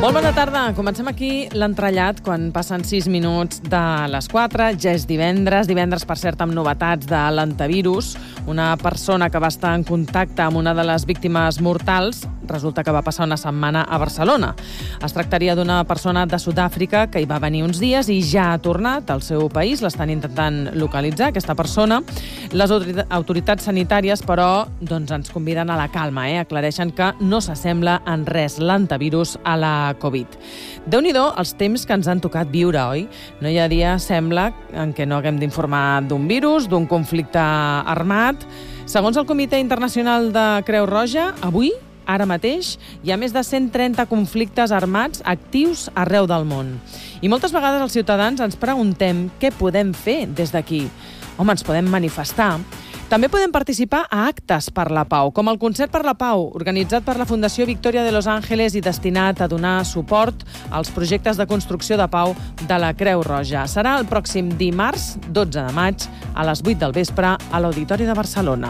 Molt bona tarda. Comencem aquí l'entrellat quan passen 6 minuts de les 4. Ja és divendres, per cert, amb novetats de l'antivirus. Una persona que va estar en contacte amb una de les víctimes mortals resulta que va passar una setmana a Barcelona. Es tractaria d'una persona de Sud-àfrica que hi va venir uns dies i ja ha tornat al seu país. L'estan intentant localitzar, aquesta persona. Les autoritats sanitàries, però, ens conviden a la calma. Aclareixen que no s'assembla en res l'antivirus a la Covid. Déu-n'hi-do els temps que ens han tocat viure, oi? No hi ha dia, sembla, en què no haguem d'informar d'un virus, d'un conflicte armat. Segons el Comitè Internacional de Creu Roja, avui, ara mateix, hi ha més de 130 conflictes armats actius arreu del món. I moltes vegades els ciutadans ens preguntem què podem fer des d'aquí. Home, ens podem manifestar. També podem participar a actes per la pau, com el Concert per la Pau, organitzat per la Fundació Victoria de Los Ángeles i destinat a donar suport als projectes de construcció de pau de la Creu Roja. Serà el pròxim dimarts, 12 de maig, a les 8 del vespre, a l'Auditori de Barcelona.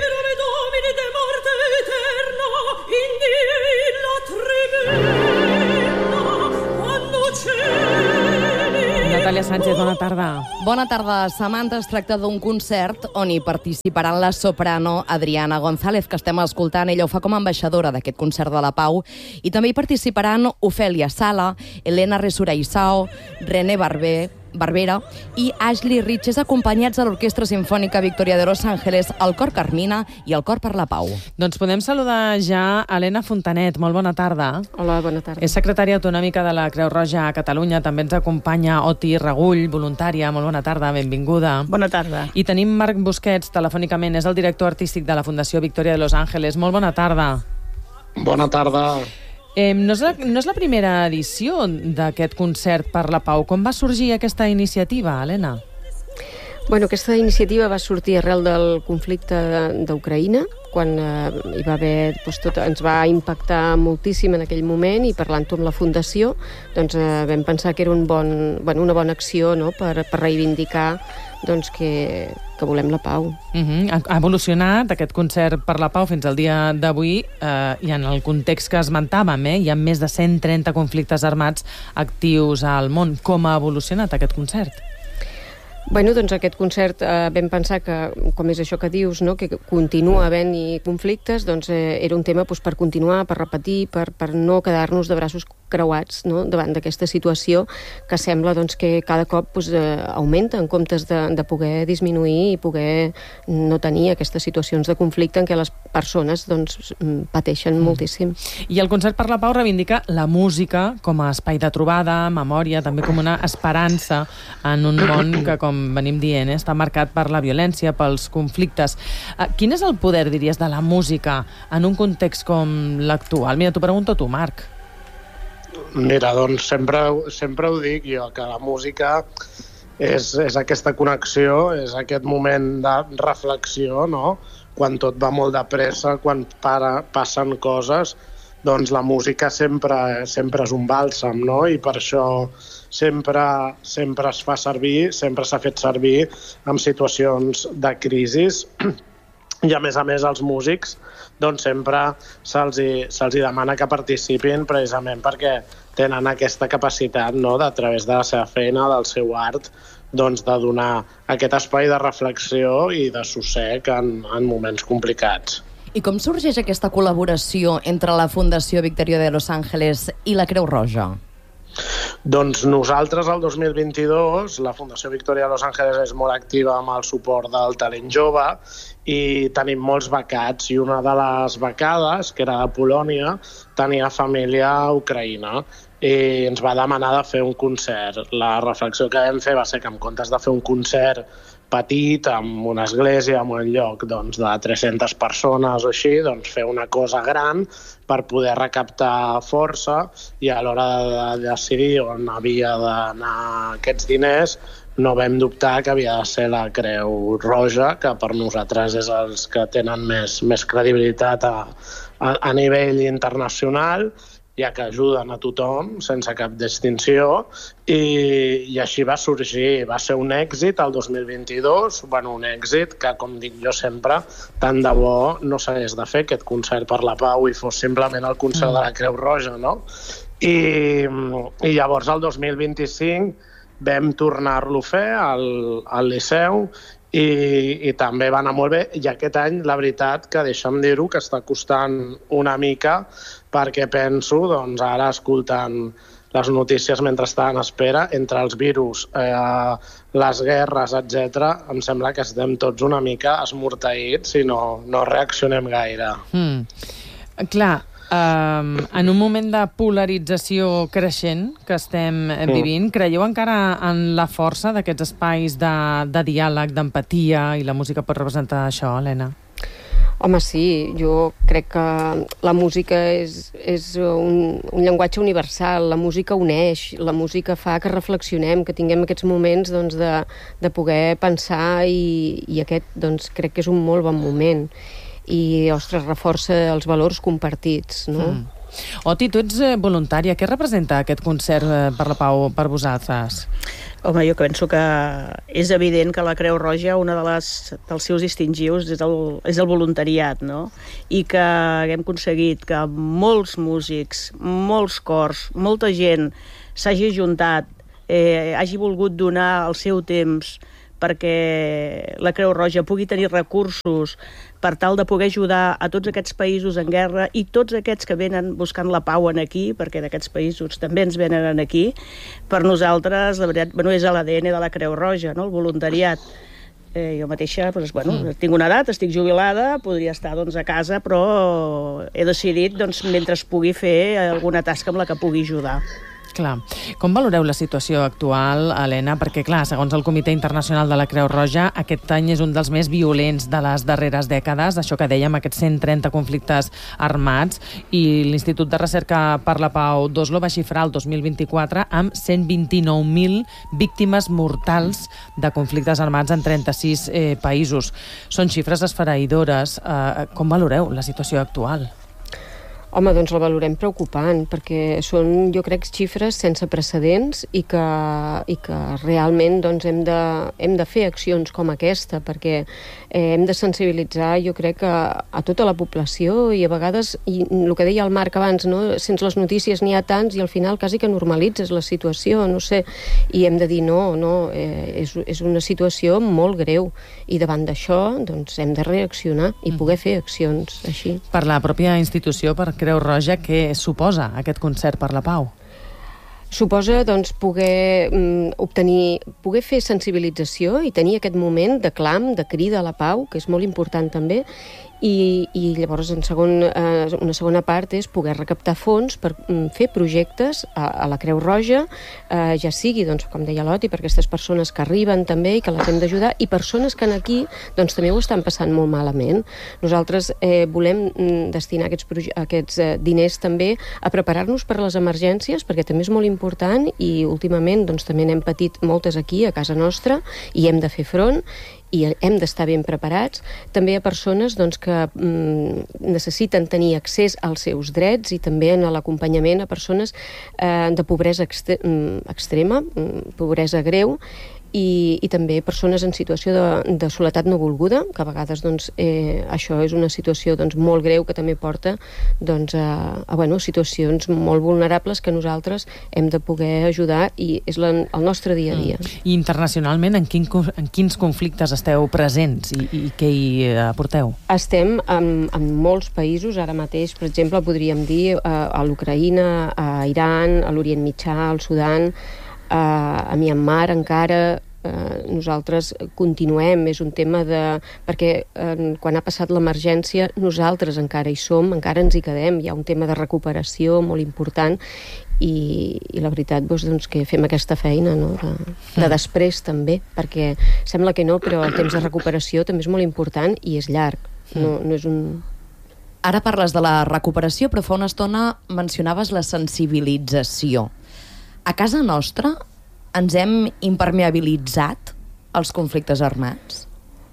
Natàlia Sánchez, bona tarda. Bona tarda, Samantha. Es tracta d'un concert on hi participaran la soprano Adriana González, que estem escoltant. Ella ho fa com a ambaixadora d'aquest concert de la pau. I també hi participaran Ofèlia Sala, Elena Resureisao, René Barbera i Ashley Riches, acompanyats de l'Orquestra Simfònica Victoria de Los Ángeles, el Cor Carmina i el Cor per la Pau. Doncs podem saludar ja Helena Fontanet. Molt bona tarda. Hola, bona tarda. És secretària autonòmica de la Creu Roja a Catalunya. També ens acompanya Oti Regull, voluntària. Molt bona tarda, benvinguda. Bona tarda. I tenim Marc Busquets, telefònicament. És el director artístic de la Fundació Victoria de Los Ángeles. Molt bona tarda. Bona tarda. No és la primera edició d'aquest concert per la pau. Com va sorgir aquesta iniciativa, Helena? Bueno, aquesta iniciativa va sortir arrel del conflicte d'Ucraïna, quan hi va haver, ens va impactar moltíssim en aquell moment, i parlant-ho amb la Fundació, vam pensar que era una bona acció, no?, per reivindicar que volem la pau. Ha evolucionat aquest concert per la pau fins al dia d'avui i en el context que esmentàvem, hi ha més de 130 conflictes armats actius al món. Com ha evolucionat aquest concert? Bueno, aquest concert vam pensar que, com és això que dius, no?, que continua havent-hi conflictes, era un tema per continuar, per repetir, per no quedar-nos de braços creuats, no?, davant d'aquesta situació que sembla que cada cop augmenta en comptes de poder disminuir i poder no tenir aquestes situacions de conflicte en què les persones pateixen moltíssim. I el Concert per la Pau reivindica la música com a espai de trobada, memòria, també com una esperança en un món que, com venim dient, està marcat per la violència, pels conflictes. Quin és el poder, diries, de la música en un context com l'actual? Mira, t'ho pregunto tu, Marc. Mira, sempre ho dic jo, que la música és aquesta connexió, és aquest moment de reflexió, no? Quan tot va molt de pressa, quan passen coses, la música sempre és un bàlsam, no? I per això sempre es fa servir, sempre s'ha fet servir en situacions de crisi. I a més els músics sempre se'ls demana que participin precisament perquè tenen aquesta capacitat, no?, a través de la seva feina, del seu art, de donar aquest espai de reflexió i de sossec en moments complicats. I com sorgeix aquesta col·laboració entre la Fundació Victoria de Los Ángeles i la Creu Roja? Nosaltres, el 2022, la Fundació Victoria de Los Ángeles és molt activa amb el suport del talent jove i tenim molts becats, i una de les becades, que era de Polònia, tenia família a Ucraïna i ens va demanar de fer un concert. La reflexió que vam fer va ser que en comptes de fer un concert petit, amb una església, en un lloc de 300 persones o així, fer una cosa gran per poder recaptar força, i a l'hora de decidir on havia d'anar aquests diners no vam dubtar que havia de ser la Creu Roja, que per nosaltres és els que tenen més credibilitat a nivell internacional, ja que ajuden a tothom, sense cap distinció, i així va sorgir. Va ser un èxit el 2022, un èxit que, com dic jo sempre, tant de bo no s'hagués de fer aquest concert per la pau i fos simplement el concert de la Creu Roja, no? I llavors, el 2025, vam tornar-lo a fer al Liceu i també va anar molt bé. I aquest any, la veritat, que deixa'm dir-ho, que està costant una mica, perquè penso, doncs ara escoltant les notícies mentre estava en espera, entre els virus, les guerres, etc., em sembla que estem tots una mica esmorteïts i no reaccionem gaire. Clar, en un moment de polarització creixent que estem vivint, creieu encara en la força d'aquests espais de diàleg, d'empatia, i la música pot representar això, Helena? Home, sí, jo crec que la música és un llenguatge universal, la música uneix, la música fa que reflexionem, que tinguem aquests moments de poder pensar, i aquest crec que és un molt bon moment. I, ostres, reforça els valors compartits, no? Oti, tu ets voluntària. Què representa aquest concert per la pau per vosaltres? Home, jo penso que és evident que la Creu Roja, una dels seus distingius és el voluntariat, no? I que haguem aconseguit que molts músics, molts cors, molta gent s'hagi ajuntat, hagi volgut donar el seu temps perquè la Creu Roja pugui tenir recursos per tal de poder ajudar a tots aquests països en guerra i tots aquests que venen buscant la pau aquí, perquè d'aquests països també ens venen aquí. Per nosaltres, la veritat, és l'ADN de la Creu Roja, no? El voluntariat. Jo mateixa, tinc una edat, estic jubilada, podria estar a casa, però he decidit, mentre pugui fer alguna tasca amb la que pugui ajudar. Clar. Com valoreu la situació actual, Helena? Perquè, clar, segons el Comitè Internacional de la Creu Roja, aquest any és un dels més violents de les darreres dècades, això que dèiem, aquests 130 conflictes armats, i l'Institut de Recerca per la Pau d'Oslo va xifrar el 2024 amb 129.000 víctimes mortals de conflictes armats en 36 països. Són xifres esfereïdores. Com valoreu la situació actual? Home, doncs la valorem preocupant, perquè són, jo crec, xifres sense precedents i que realment hem de fer accions com aquesta, perquè hem de sensibilitzar, jo crec, a tota la població, i a vegades, i el que deia el Marc abans, no? Sense les notícies n'hi ha tants i al final quasi que normalitzes la situació, no sé, i hem de dir no, és una situació molt greu, i davant d'això hem de reaccionar i poder fer accions així. Per la pròpia institució, per Creu Roja, què suposa aquest concert per la pau? Suposa, poder fer sensibilització i tenir aquest moment de clam, de crida a la pau, que és molt important també, i llavors una segona part és poder recaptar fons per fer projectes a la Creu Roja, ja sigui, com deia l'Oti, per aquestes persones que arriben també i que les hem d'ajudar, i persones que aquí també ho estan passant molt malament. Nosaltres volem destinar aquests diners també a preparar-nos per les emergències, perquè també és molt important, i últimament també n'hem patit moltes aquí a casa nostra i hem de fer front i hem d'estar ben preparats. També hi ha persones que necessiten tenir accés als seus drets, i també en l'acompanyament a persones de pobresa extrema, pobresa greu, i també persones en situació de soledat no volguda, que a vegades això és una situació molt greu que també porta a situacions molt vulnerables que nosaltres hem de poder ajudar, i és el nostre dia a dia. I internacionalment, en quins conflictes esteu presents i què hi aporteu? Estem en molts països, ara mateix, per exemple, podríem dir a l'Ucraïna, a Iran, a l'Orient Mitjà, al Sudan, a Myanmar encara. Nosaltres continuem, és un tema perquè quan ha passat l'emergència nosaltres encara hi som, encara ens hi quedem, hi ha un tema de recuperació molt important, i la veritat que fem aquesta feina de després també, perquè sembla que no, però el temps de recuperació també és molt important i és llarg, no és un... Ara parles de la recuperació, però fa una estona mencionaves la sensibilització. A casa nostra ens hem impermeabilitzat als conflictes armats?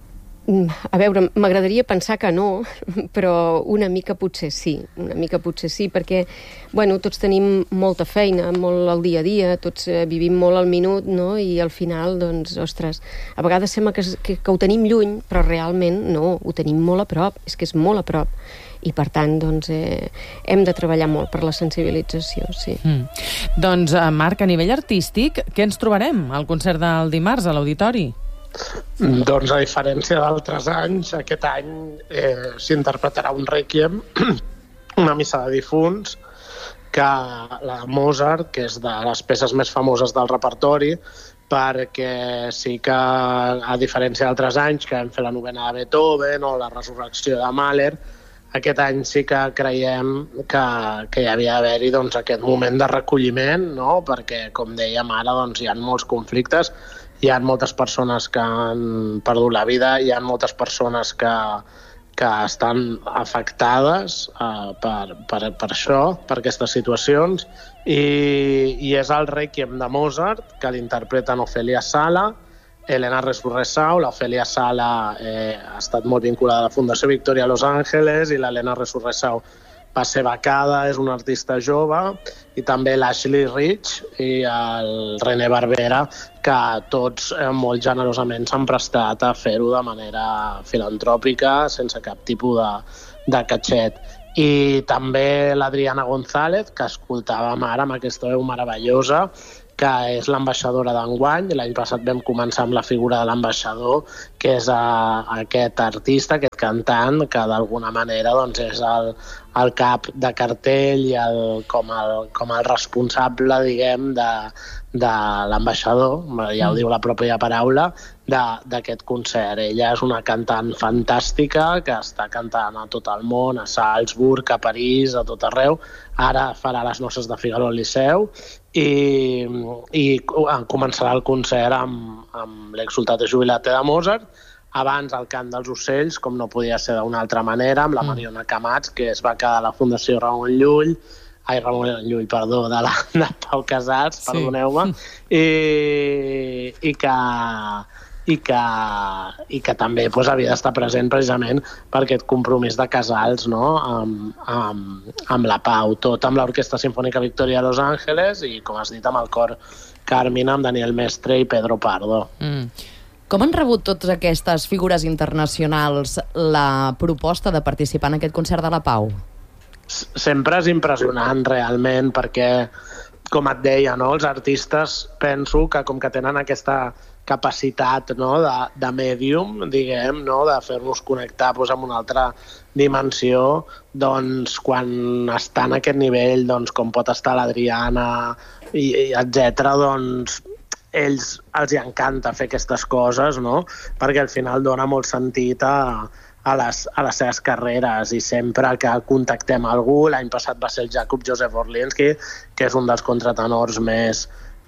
A veure, m'agradaria pensar que no, però una mica potser sí, perquè, bueno, tots tenim molta feina, molt al dia a dia, tots vivim molt al minut, no?, i al final, doncs, ostres, a vegades sembla que ho tenim lluny, però realment no, ho tenim molt a prop, és que és molt a prop. I, per tant, doncs, hem de treballar molt per la sensibilització, sí. Doncs, Marc, a nivell artístic, què ens trobarem al concert del dimarts a l'Auditori? Doncs, a diferència d'altres anys, aquest any s'interpretarà un rèquiem, una missa de difunts, que la Mozart, que és de les peces més famoses del repertori, perquè sí que, a diferència d'altres anys, que hem fet la novena de Beethoven o la resurrecció de Mahler, aquest any sí que creiem que hi havia d'haver-hi doncs, aquest moment de recolliment, no? Perquè, com dèiem ara, doncs, hi ha molts conflictes, hi ha moltes persones que han perdut la vida, hi ha moltes persones que estan afectades per això, per aquestes situacions, i és el Rèquiem de Mozart, que l'interpreten Ofèlia Sala, Elena Resurrecau. L'Ofèlia Sala ha estat molt vinculada a la Fundació Victoria a Los Angeles, i l'Elena Resurrecau va ser becada, és una artista jove, i també l'Ashley Rich i el René Barbera, que tots molt generosament s'han prestat a fer-ho de manera filantròpica, sense cap tipus de catxet. I també l'Adriana González, que escoltàvem ara amb aquesta veu meravellosa, que és l'ambaixadora d'enguany. L'any passat vam començar amb la figura de l'ambaixador, que és aquest artista, aquest cantant, que d'alguna manera doncs, és el cap de cartell i com el responsable, diguem, de l'ambaixador, ja ho diu la pròpia paraula, d'aquest concert. Ella és una cantant fantàstica que està cantant a tot el món, a Salzburg, a París, a tot arreu. Ara farà les noces de Figaro al Liceu i començarà el concert amb l'Exultate Jubilate de Mozart, abans el Cant dels Ocells, com no podia ser d'una altra manera, amb la Mariona Camats, que es va quedar a la Fundació Ramon Llull, de Pau Casals, perdoneu-me, i que també havia d'estar present precisament per aquest compromís de Casals, no?, amb la Pau, tot amb l'Orquestra Simfònica Victoria de Los Angeles i, com has dit, amb el cor Carmina, amb Daniel Mestre i Pedro Pardo. Com han rebut totes aquestes figures internacionals la proposta de participar en aquest concert de la Pau? Sempre és impressionant, realment, perquè, com et deia, no, els artistes penso que com que tenen aquesta capacitat, no, de mèdium, diguem, no, de fer-nos connectar amb una altra dimensió, doncs quan està en aquest nivell, doncs com pot estar l'Adriana, etc., doncs els hi encanta fer aquestes coses, no? Perquè al final dona molt sentit a les seves carreres, i sempre que contactem algú, l'any passat va ser el Jakub Josef Orlinski, que és un dels contratenors més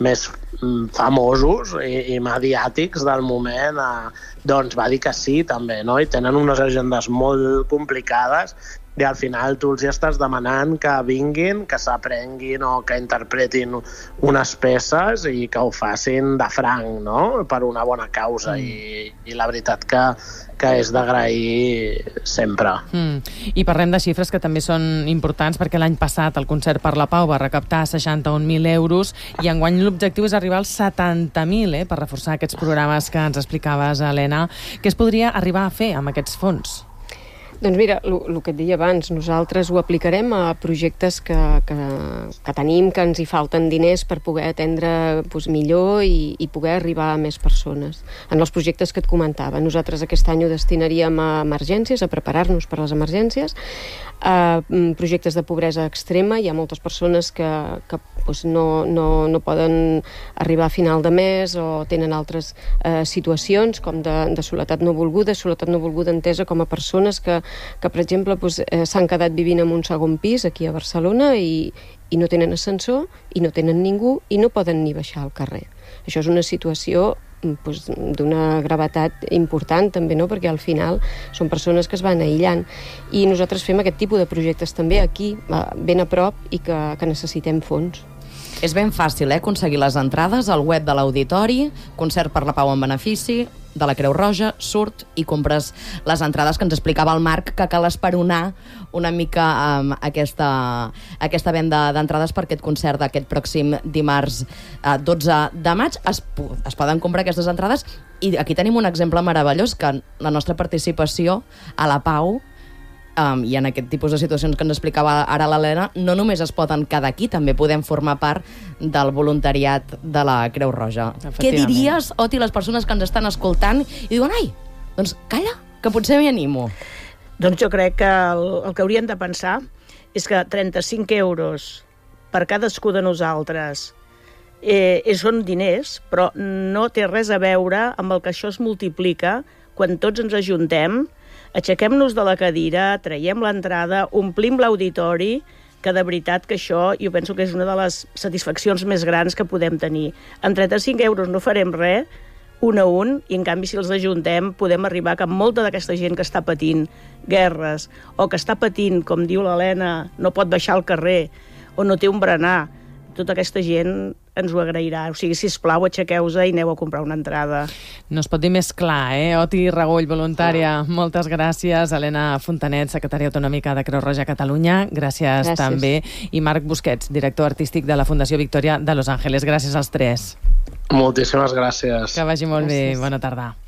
famosos i mediàtics del moment, doncs va dir que sí també, no? I tenen unes agendes molt complicades i al final tu els estàs demanant que vinguin, que s'aprenguin o que interpretin unes peces i que ho facin de franc, no?, per una bona causa, i la veritat que és d'agrair sempre. I parlem de xifres que també són importants, perquè l'any passat el Concert per la Pau va recaptar 61.000 euros i enguany l'objectiu és arribar als 70.000, per reforçar aquests programes que ens explicaves, Helena. Què es podria arribar a fer amb aquests fons? Doncs mira, el que et deia abans, nosaltres ho aplicarem a projectes que tenim, que ens hi falten diners per poder atendre millor i poder arribar a més persones. En els projectes que et comentava, nosaltres aquest any ho destinaríem a emergències, a preparar-nos per les emergències, a projectes de pobresa extrema. Hi ha moltes persones que no poden arribar a final de mes o tenen altres situacions com de soledat no volguda entesa com a persones que per exemple, s'han quedat vivint en un segon pis aquí a Barcelona i no tenen ascensor i no tenen ningú i no poden ni baixar al carrer. Això és una situació d'una gravetat important també, no? Perquè al final són persones que es van aïllant, i nosaltres fem aquest tipus de projectes també aquí, ben a prop, i que necessitem fons. És ben fàcil, aconseguir les entrades al web de l'Auditori, Concert per la Pau en benefici, de la Creu Roja, surt i compres les entrades, que ens explicava el Marc que cal esperonar una mica aquesta venda d'entrades per aquest concert d'aquest pròxim dimarts 12 de maig. Es poden comprar aquestes entrades i aquí tenim un exemple meravellós, que la nostra participació a la Pau i en aquest tipus de situacions que ens explicava ara l'Helena, no només es poden quedar aquí, també podem formar part del voluntariat de la Creu Roja. Què diries, Oti, les persones que ens estan escoltant i diuen, ai, doncs calla, que potser m'hi animo? Doncs jo crec que el que haurien de pensar és que 35 euros per cadascú de nosaltres són diners, però no té res a veure amb el que això es multiplica quan tots ens ajuntem, aixequem-nos de la cadira, traiem l'entrada, omplim l'auditori, que de veritat que això jo penso que és una de les satisfaccions més grans que podem tenir. Amb 35 euros no farem res, un a un, i en canvi si els ajuntem podem arribar que molta d'aquesta gent que està patint guerres o que està patint, com diu l'Helena, no pot baixar al carrer o no té un berenar, tota aquesta gent ens ho agrairà. O sigui, sisplau, aixequeu-vos i aneu a comprar una entrada. No es pot dir més clar, Oti Regull, voluntària. Moltes gràcies. Helena Fontanet, secretària autonòmica de Creu Roja Catalunya. Gràcies també. I Marc Busquets, director artístic de la Fundació Victòria de Los Ángeles. Gràcies als tres. Moltíssimes gràcies. Que vagi molt bé. Bona tarda.